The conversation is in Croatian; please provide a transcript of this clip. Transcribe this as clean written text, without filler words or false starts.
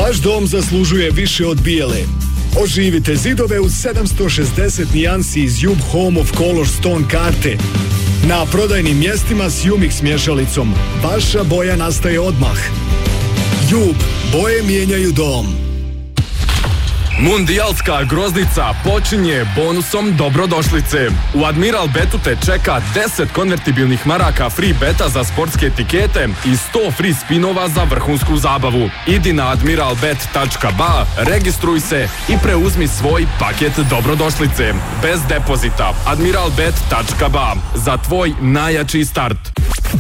Vaš dom zaslužuje više od bijele. Oživite zidove u 760 nijansi iz Jub Home of Color Stone karte. Na prodajnim mjestima s Umix mješalicom. Vaša boja nastaje odmah. Jub, boje mijenjaju dom. Mundijalska groznica počinje bonusom dobrodošlice. U Admiral Betu te čeka 10 konvertibilnih maraka free beta za sportske etikete i 100 free spinova za vrhunsku zabavu. Idi na admiralbet.ba, registruj se i preuzmi svoj paket dobrodošlice. Bez depozita. admiralbet.ba. Za tvoj najjači start.